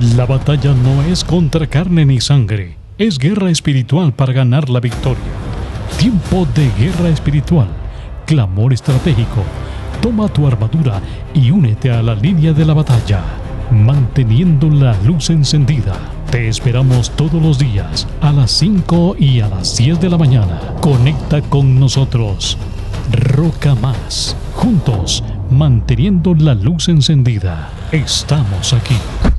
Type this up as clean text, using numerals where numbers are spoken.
La batalla no es contra carne ni sangre, es guerra espiritual para ganar la victoria. Tiempo de guerra espiritual, clamor estratégico. Toma tu armadura y únete a la línea de la batalla, manteniendo la luz encendida. Te esperamos todos los días a las 5 y a las 10 de la mañana. Conecta con nosotros. Roca Más. Juntos, manteniendo la luz encendida. Estamos aquí.